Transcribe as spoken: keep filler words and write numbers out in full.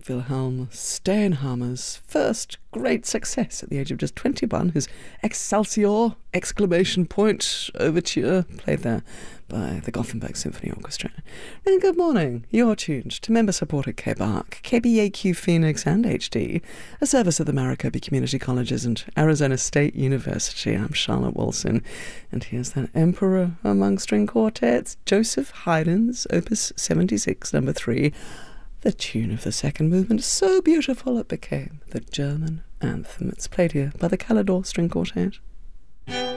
Wilhelm Steinhammer's first great success at the age of just twenty-one, his Excelsior! Exclamation point overture, played there by the Gothenburg Symphony Orchestra. And good morning, you're tuned to member-supported K B A R C, K B A Q Phoenix and H D, a service of the Maricopa Community Colleges and Arizona State University. I'm Charlotte Wilson, and here's that Emperor Among String Quartets, Joseph Haydn's Opus seventy-six, number three, the tune of the second movement, so beautiful it became the German anthem. It's played here by the Calidore String Quartet.